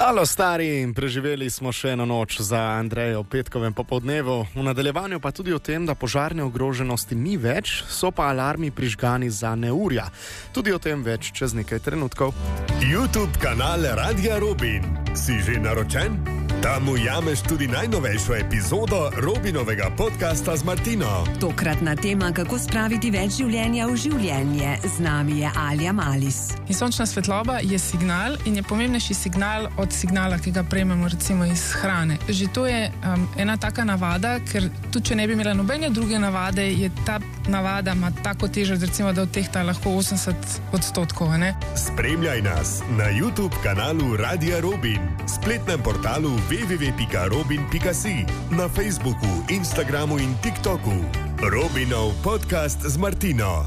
Alo, stari, preživeli smo še eno noč za Andrejo v petkovem popoldnevu, v nadaljevanju pa tudi o tem, da požarne ogroženosti ni več, so pa alarmi prižgani za neurja. Tudi o tem več čez nekaj trenutkov. YouTube kanal Radia Robin. Si že naročen? Tam ujameš tudi najnovejšo epizodo Robinovega podcasta z Martino. Tokratna tema, kako spraviti več življenja v življenje. Z nami je Alja Malis. In sončna svetloba je signal in je pomembnejši signal od signala, ki ga prejmemo recimo iz hrane. Že to je ena taka navada, ker tudi če ne bi imela nobene druge navade, je ta navada ima tako težo, recimo, da odtehta lahko 80%. Ne? Spremljaj nas na YouTube kanalu Radia Robin, spletnem portalu www.robin.si, na Facebooku, Instagramu in TikToku. Robinov podcast z Martino.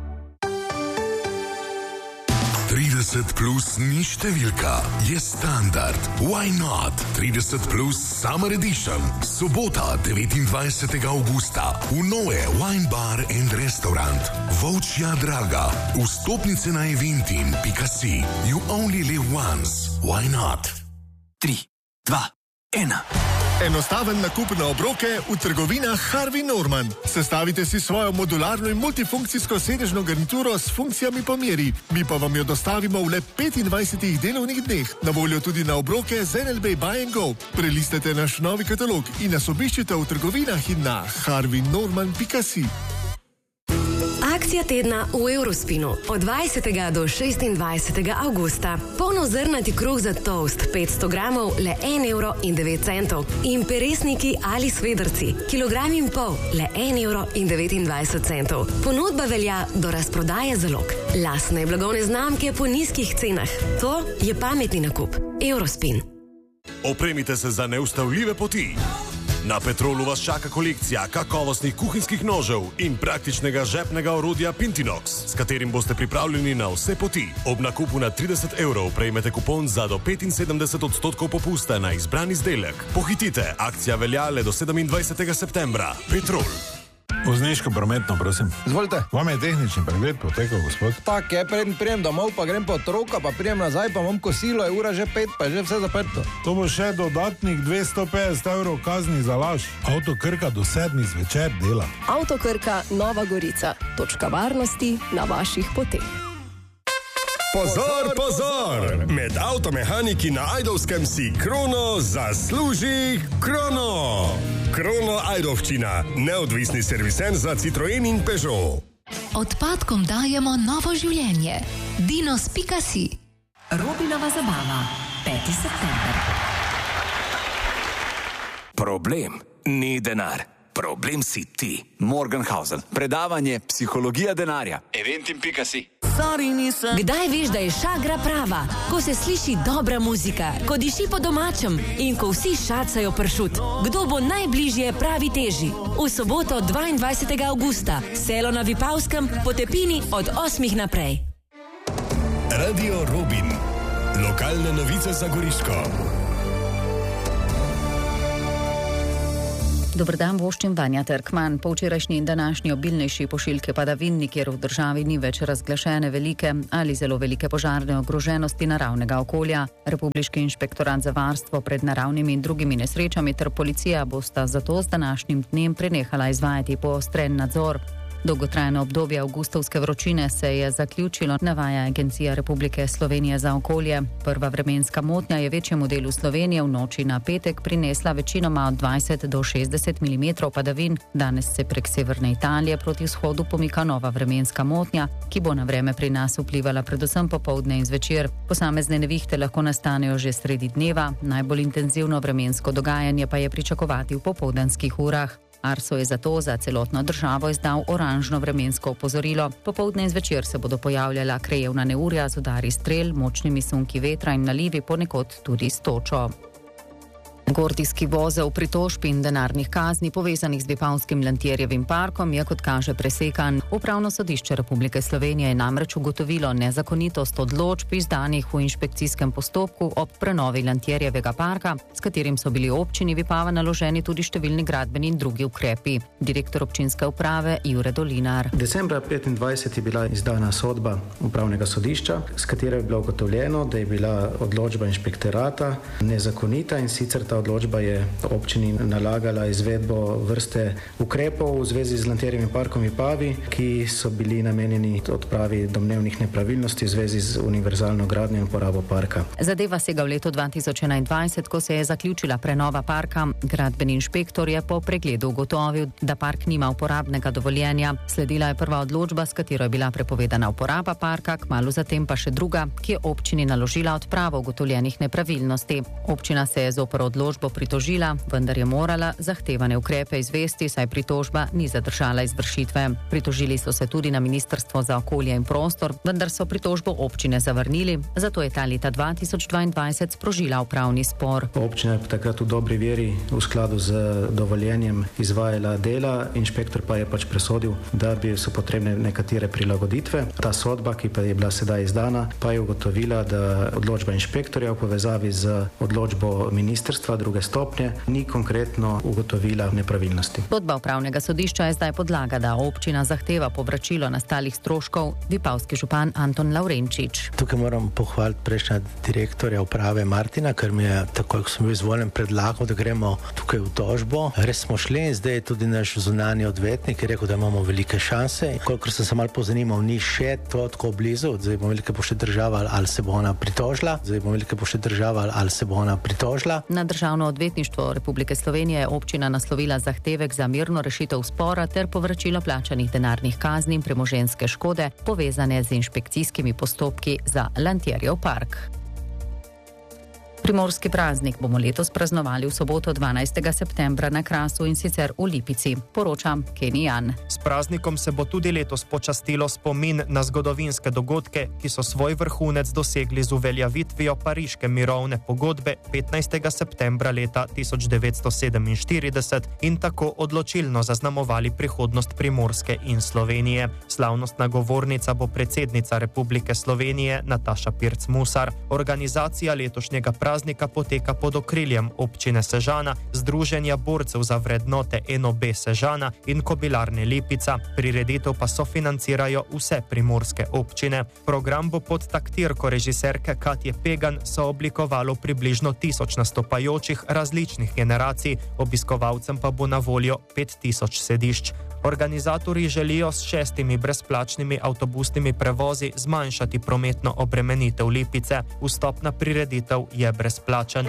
30 plus ni številka, je standard. Why not? 30 plus Summer Edition. Sobota, 29. augusta. V Noe Wine Bar and Restaurant. Volčja Draga. Vstopnice na eventim.si. You only live once. Why not? 3, 2, 1. Enostaven nakup na obroke v trgovinah Harvey Norman. Sestavite si svojo modularno in multifunkcijsko sedežno garnituro s funkcijami po meri. Mi pa vam jo dostavimo v le 25 delovnih dneh. Na voljo tudi na obroke z NLB Buy and Go. Prelistajte naš novi katalog in nas obiščite v trgovinah in na harveynorman.si. Akcija tedna v Eurospinu od 20. do 26. augusta. Polnozrnati kruh za toast 500 gramov le 1,09 € in peresniki ali svedrci kilogram in pol le 1,29 €. Ponudba velja do razprodaje zalog. Lastne blagovne znamke po nizkih cenah. To je pametni nakup. Eurospin. Opremite se za neustavljive poti. Na Petrolu vas čaka kolekcija kakovostnih kuhinjskih nožev in praktičnega žepnega orodja Pintinox, s katerim boste pripravljeni na vse poti. Ob nakupu na 30 € prejmete kupon za do 75% popusta na izbran izdelek. Pohitite, akcija velja le do 27. septembra. Petrol. Vozniško prometno, prosim. Izvolite. Vam je tehnični pregled potekal, gospod? Tak je, preden prijem domov, pa grem po otroka, pa prijem nazaj, pa imam kosilo, je ura že 5, pa je že vse zaprto. To bo še dodatnih 250 € kazni za laž. Avto Krka do 7 zvečer dela. Avto Krka Nova Gorica. Točka varnosti na vaših poteh. Pozor, pozor! Med avtomehaniki na Ajdovskem si Krono zasluži Krono! Krono Ajdovščina, neodvisni serviser za Citroen in Peugeot. Odpadkom dajemo novo življenje. Dinos.si. Robinova zabava. 5. september. Problem ni denar. Problem si ti. Morgenhausen. Predavanje Psihologija denarja. Eventim.si. Kdaj veš, da je šagra prava? Ko se sliši dobra muzika, ko diši po domačem in ko vsi šacajo pršut. Kdo bo najbližje pravi teži? V soboto 22. augusta. Selo na Vipavskem, po Tepini od 8 naprej. Radio Robin. Lokalne novice za Goriško. Dober dan, voščim Vanja Trkman. Po včerajšnji in današnji obilnejši pošiljki padavin, nikjer v državi ni več razglašene velike ali zelo velike požarne ogroženosti naravnega okolja. Republiški inšpektorat za varstvo pred naravnimi in drugimi nesrečami ter policija bosta zato z današnjim dnem prenehala izvajati poostren nadzor. Dolgotrajno obdobje avgustovske vročine se je zaključilo, navaja Agencija Republike Slovenije za okolje. Prva vremenska motnja je večjemu delu Slovenije v noči na petek prinesla večinoma od 20 do 60 mm padavin. Danes se prek severne Italije proti vzhodu pomika nova vremenska motnja, ki bo na vreme pri nas vplivala predvsem popoldne in zvečer. Posamezne nevihte lahko nastanejo že sredi dneva, najbolj intenzivno vremensko dogajanje pa je pričakovati v popoldanskih urah. Arso je zato za celotno državo izdal oranžno vremensko opozorilo. Popoldne in zvečer se bodo pojavljala krajevna neurja z udari strel, močnimi sunki vetra in nalivi, ponekod tudi s točo. Gordijski vozel pritožb in denarnih kazni povezanih z Vipavskim Lantjerjevim parkom je, kot kaže, presekan. Upravno sodišče Republike Slovenije je namreč ugotovilo nezakonitost odločb izdanih v inšpekcijskem postopku ob prenovi Lantjerjevega parka, s katerim so bili občini Vipava naloženi tudi številni gradbeni in drugi ukrepi. Direktor občinske uprave Jure Dolinar. Decembra 2025 je bila izdana sodba upravnega sodišča, s katero je bilo ugotovljeno, da je bila odločba inšpektorata nezakonita, in sicer ta odločba je občini nalagala izvedbo vrste ukrepov v zvezi z Lantjerjevim parkom Vipavi, ki so bili namenjeni odpravi domnevnih nepravilnosti v zvezi z univerzalno gradnjo in uporabo parka. Zadeva sega v leto 2021, ko se je zaključila prenova parka. Gradbeni inšpektor je po pregledu ugotovil, da park nima uporabnega dovoljenja. Sledila je prva odločba, s katero je bila prepovedana uporaba parka, kmalu zatem pa še druga, ki je občini naložila odpravo ugotovljenih nepravilnosti. Občina se je zoper odločbo pritožila, vendar je morala zahtevane ukrepe izvesti, saj pritožba ni zadržala izvršitve. Pritožili so se tudi na Ministrstvo za okolje in prostor, vendar so pritožbo občine zavrnili, zato je ta leta 2022 sprožila upravni spor. Občina je takrat v dobri veri v skladu z dovoljenjem izvajala dela, inšpektor pa je presodil, da so potrebne nekatere prilagoditve. Ta sodba, ki pa je bila sedaj izdana, pa je ugotovila, da odločba inšpektorja v povezavi z odločbo ministrstva druge stopnje ni konkretno ugotovila nepravilnosti. Sodba upravnega sodišča je zdaj podlaga, da občina zahteva povračilo nastalih stroškov. Vipavski župan Anton Lavrenčič. Tukaj moram pohvaliti prejšnja direktorja uprave Martina, ker mi je, tako kot sem bil izvoljen, predlagal, da gremo tukaj v tožbo. Res smo šli in zdaj je tudi naš zunanji odvetnik rekel, da imamo velike šanse. Kolikor sem se malo pozanimal, ni še to tako blizu. Zdaj bomo velike pošte država, ali se bo ona pritožila. Na Državno odvetništvo Republike Slovenije je občina naslovila zahtevek za mirno rešitev spora ter povračilo plačanih denarnih kazni in premoženjske škode povezane z inšpekcijskimi postopki za Lantjerjev park. Primorski praznik bomo letos praznovali v soboto 12. septembra na Krasu, in sicer v Lipici, poroča Kenny Jan. S praznikom se bo tudi letos počastilo spomin na zgodovinske dogodke, ki so svoj vrhunec dosegli z uveljavitvijo Pariške mirovne pogodbe 15. septembra leta 1947 in tako odločilno zaznamovali prihodnost Primorske in Slovenije. Slavnostna govornica bo predsednica Republike Slovenije Nataša Pirc-Musar. Organizacija letošnjega praznika poteka pod okriljem občine Sežana, Združenja borcev za vrednote NOB Sežana in Kobilarne Lipica. Prireditev pa sofinancirajo vse primorske občine. Program bo pod taktirko režiserke Katje Pegan sooblikovalo približno 1000 nastopajočih različnih generacij, obiskovalcem pa bo na voljo 5000 sedišč. Organizatorji želijo s 6 brezplačnimi avtobusnimi prevozi zmanjšati prometno obremenitev Lipice. Vstop na prireditev je brezplačen.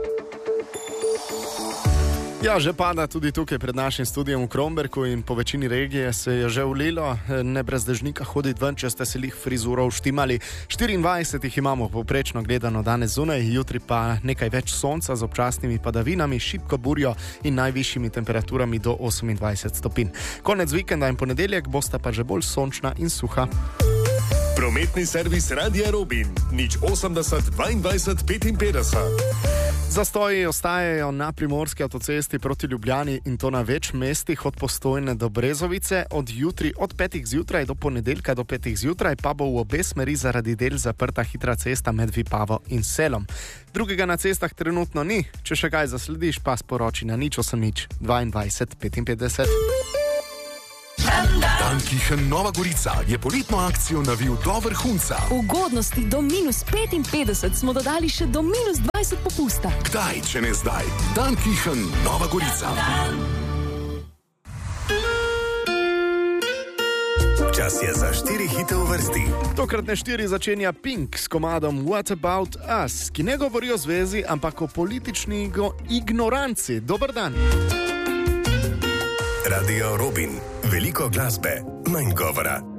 Ja, že pada tudi tukaj pred našim studijem v Kromberku in po večini regije se je že ulilo. Ne brez dežnika hoditi ven, če ste si lih frizuro vštimali. 24 jih imamo povprečno gledano danes zunaj, jutri pa nekaj več sonca z občasnimi padavinami, šibko burjo in najvišjimi temperaturami do 28 stopinj. Konec vikenda in ponedeljek bosta pa že bolj sončna in suha. Prometni servis Radia Robin, 080 22 55. Zastoji ostajajo na primorski avtocesti proti Ljubljani in to na več mestih, od Postojne do Brezovice. Od jutri od 5 zjutraj do ponedeljka do 5 zjutraj pa bo v obe smeri zaradi del zaprta hitra cesta med Vipavo in Selom. Drugega na cestah trenutno ni, če še kaj zaslediš, pa sporoči na 080 22 55. Dankichen Nova Gorica je poletno akcijo navil do vrhunca. Ugodnosti do -55 smo dodali še do -20 popusta. Kdaj, če ne zdaj? Dankichen Nova Gorica. Čas je za 4 hite v vrsti. Tokratne 4 začenja Pink s komadom What About Us, ki ne govori o zvezi, ampak o politični ignoranci. Dober dan. Radio Robin. Veliko glasbe, manj govora.